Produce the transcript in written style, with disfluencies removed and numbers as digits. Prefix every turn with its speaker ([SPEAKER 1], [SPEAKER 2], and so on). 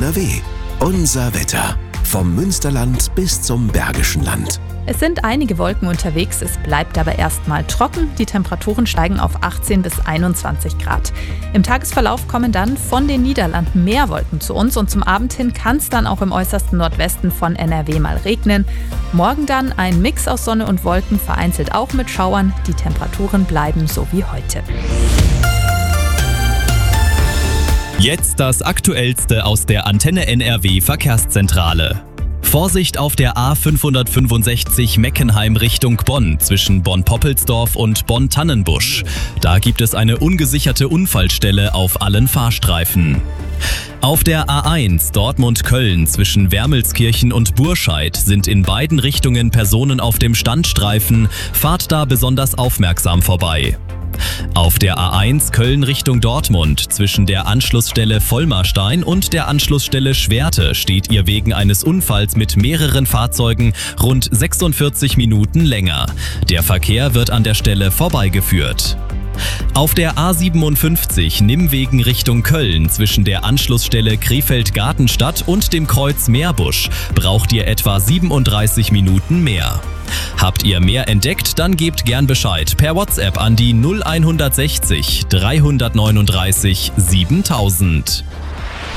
[SPEAKER 1] NRW. Unser Wetter. Vom Münsterland bis zum Bergischen Land.
[SPEAKER 2] Es sind einige Wolken unterwegs, es bleibt aber erstmal trocken. Die Temperaturen steigen auf 18 bis 21 Grad. Im Tagesverlauf kommen dann von den Niederlanden mehr Wolken zu uns und zum Abend hin kann es dann auch im äußersten Nordwesten von NRW mal regnen. Morgen dann ein Mix aus Sonne und Wolken, vereinzelt auch mit Schauern. Die Temperaturen bleiben so wie heute.
[SPEAKER 3] Jetzt das Aktuellste aus der Antenne NRW Verkehrszentrale. Vorsicht auf der A565 Meckenheim Richtung Bonn zwischen Bonn-Poppelsdorf und Bonn-Tannenbusch. Da gibt es eine ungesicherte Unfallstelle auf allen Fahrstreifen. Auf der A1 Dortmund-Köln zwischen Wermelskirchen und Burscheid sind in beiden Richtungen Personen auf dem Standstreifen. Fahrt da besonders aufmerksam vorbei. Auf der A1 Köln Richtung Dortmund zwischen der Anschlussstelle Vollmarstein und der Anschlussstelle Schwerte steht ihr wegen eines Unfalls mit mehreren Fahrzeugen rund 46 Minuten länger. Der Verkehr wird an der Stelle vorbeigeführt. Auf der A57 Nimwegen Richtung Köln zwischen der Anschlussstelle Krefeld-Gartenstadt und dem Kreuz Meerbusch braucht ihr etwa 37 Minuten mehr. Habt ihr mehr entdeckt, dann gebt gern Bescheid per WhatsApp an die 0160 339 7000.